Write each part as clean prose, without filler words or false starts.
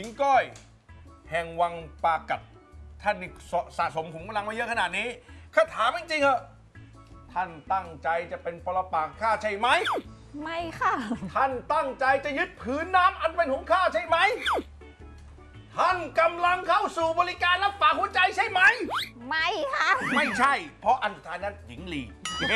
ญิงก้อยแห่งวังปากัดท่านนี่สะสมขุมกำลังมาเยอะขนาดนี้ข้าถามจริงๆเหอะท่านตั้งใจจะเป็นปรปักษ์ข้าใช่ไหมไม่ค่ะท่านตั้งใจจะยึดผืนน้ำอันเป็นของข้าใช่ไหมท่านกำลังเข้าสู่บริการรับฝากหัวใจใช่ไหมไม่ค่ะไม่ใช่ เพราะอันสุดท้ายนั้นหญิงลี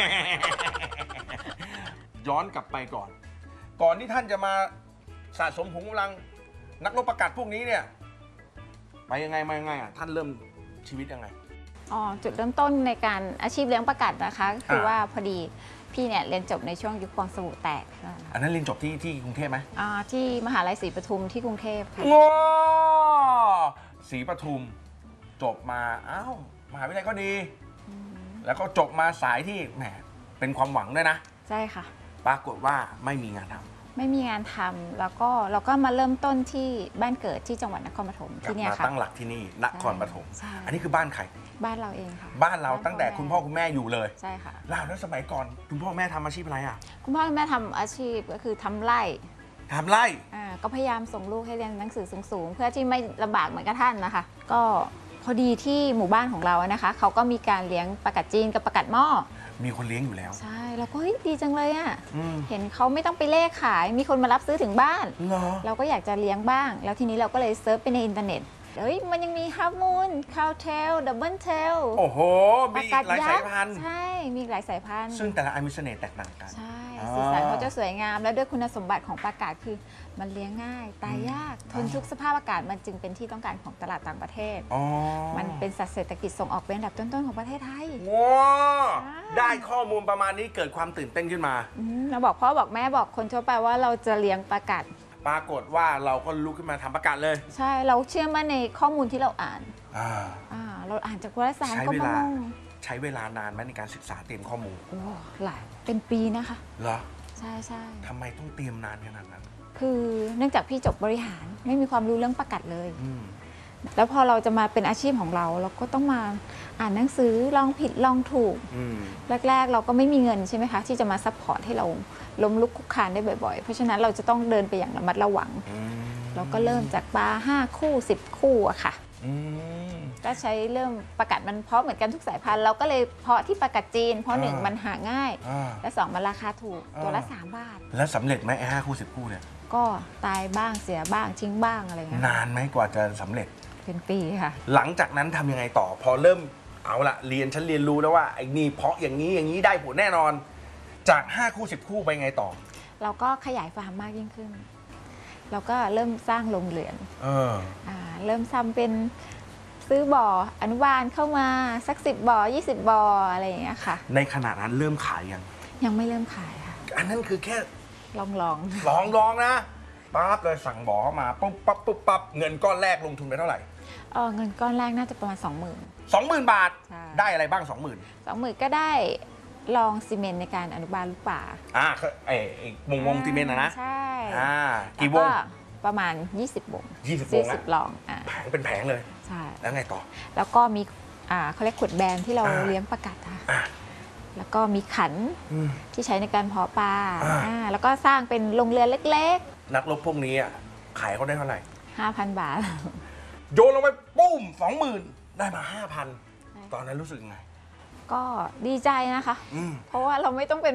ย้อนกลับไปก่อนที่ท่านจะมาสะสมขุมกำลังนักรบประกาศพวกนี้เนี่ยไปยังไงมายังไงอ่ะท่านเริ่มชีวิตยังไงจุดเริ่มต้นในการอาชีพเลี้ยงประกัดนะคะคือว่าพอดีพี่เนี่ยเรียนจบในช่วงยุคฟองสบู่แตกอันนั้นเรียนจบที่กรุงเทพไหมที่มหาลัยศรีปทุมที่กรุงเทพค่ะศรีปทุมจบมาอ้าวมหาวิทยาลัยก็ดีแล้วก็จบมาสายที่แหมเป็นความหวังด้วยนะใช่ค่ะปรากฏว่าไม่มีงานทำไม่มีงานทำแล้วก็เราก็มาเริ่มต้นที่บ้านเกิดที่จังหวัดนครปฐมที่นี่ค่ะมาตั้งหลักที่นี่นครปฐมอันนี้คือบ้านใครบ้านเราเองค่ะบ้านเราตั้งแต่คุณพ่อคุณแม่อยู่เลยใช่ค่ะแล้วสมัยก่อนคุณพ่อแม่ทำอาชีพอะไรอ่ะคุณพ่อคุณแม่ทำอาชีพก็คือทำไร่ก็พยายามส่งลูกให้เรียนหนังสือสูงๆเพื่อที่ไม่ลำบากเหมือนกับท่านนะคะก็พอดีที่หมู่บ้านของเรานะคะเขาก็มีการเลี้ยงปลากัดจีนกับปลากัดหม้อมีคนเลี้ยงอยู่แล้วใช่แล้วก็ดีจังเลยอ่ะเห็นเขาไม่ต้องไปเล่ขายมีคนมารับซื้อถึงบ้านเราก็อยากจะเลี้ยงบ้างแล้วทีนี้เราก็เลยเซิร์ชไปในอินเทอร์เน็ตมันยังมีฮาร์ฟมูนคาวเทลดับเบิลเทลโอ้โหมีหลายสายพันธุ์ใช่มีหลายสายพันธุ์ซึ่งแต่ละอันมีเสน่ห์แตกต่างกันใช่สีสันเขาจะสวยงามแล้วด้วยคุณสมบัติของปลากัดคือมันเลี้ยงง่ายตายยากทนทุกสภาพอากาศมันจึงเป็นที่ต้องการของตลาดต่างประเทศมันเป็นสัตว์เศรษฐกิจส่งออกเป็นอันดับต้นๆของประเทศไทยว้าได้ข้อมูลประมาณนี้เกิดความตื่นเต้นขึ้นมาเราบอกพ่อบอกแม่บอกคนทั่วไปว่าเราจะเลี้ยงปลากัดปรากฏว่าเราก็ลุกขึ้นมาทำประกาศเลยใช่เราเชื่อมั่นในข้อมูลที่เราอ่านเราอ่านจากวารสารก็มองใช้เวลานานไหมในการศึกษาเตรียมข้อมูลหลายเป็นปีนะคะเหรอใช่ใช่ทำไมต้องเตรียมนานขนาดนั้นคือเนื่องจากพี่จบบริหารไม่มีความรู้เรื่องประกัดเลยแล้วพอเราจะมาเป็นอาชีพของเราเราก็ต้องมาอ่านหนังสือลองผิดลองถูกแรกๆเราก็ไม่มีเงินใช่ไหมคะที่จะมาซัพพอร์ตให้เราล้มลุกคลุกคลานได้บ่อยๆเพราะฉะนั้นเราจะต้องเดินไปอย่างระมัดระวังเราก็เริ่มจากปลา5 คู่ 10 คู่อะค่ะก็ใช้เริ่มประกัดมันเพาะเหมือนกันทุกสายพันธุ์เราก็เลยเพาะที่ประกัดจีนเพราะ1มันหาง่ายและ2มันราคาถูกตัวละ3 บาทแล้วสำเร็จไหม5 คู่ 10 คู่เนี่ยก็ตายบ้างเสียบ้างทิ้งบ้างอะไรเงี้ยนานไหมกว่าจะสำเร็จเป็นปีค่ะหลังจากนั้นทำยังไงต่อพอเริ่มเอาละฉันเรียนรู้แล้วว่าไอ้นี่เพาะอย่างนี้ได้ผลแน่นอนจาก5 คู่ 10 คู่ไปไงต่อเราก็ขยายฟาร์มมากยิ่งขึ้นเราก็เริ่มสร้างโรงเรือนเริ่มทำเป็นซื้อบ่ออนุบาลเข้ามาสัก10 บ่อ 20 บ่ออะไรอย่างเงี้ยค่ะในขณะนั้นเริ่มขายยังไม่เริ่มขายค่ะอันนั้นคือแค่ลองนะปั๊บเลยสั่งบ่อเข้ามาปุ๊บเงินก้อนแรกลงทุนไปเท่าไหร่เงินก้อนแรกน่าจะประมาณ 20,000 บาทได้อะไรบ้าง 20,000ก็ได้ลองซีเมนต์ในการอนุบาลลูกป่าไอ้วงซีเมนต์นะใช่กี่วงประมาณ20 วงลองแผงเป็นแผงเลยใช่แล้วไงต่อแล้วก็มีเขาเรียกขวดแบนที่เราเลี้ยงประกัดค่ะแล้วก็มีขันที่ใช้ในการเพาะปลาแล้วก็สร้างเป็นโรงเรือนเล็กๆนักรบพวกนี้ขายเขาได้เท่าไหร่ 5,000 บาทโยนลงไปปุ้ม 20,000 ได้มา 5,000 ตอนนั้นรู้สึกไงก็ดีใจนะคะเพราะว่าเราไม่ต้องเป็น